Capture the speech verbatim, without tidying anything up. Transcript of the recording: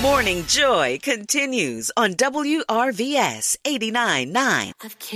Morning Joy continues on W R V S eighty-nine point nine.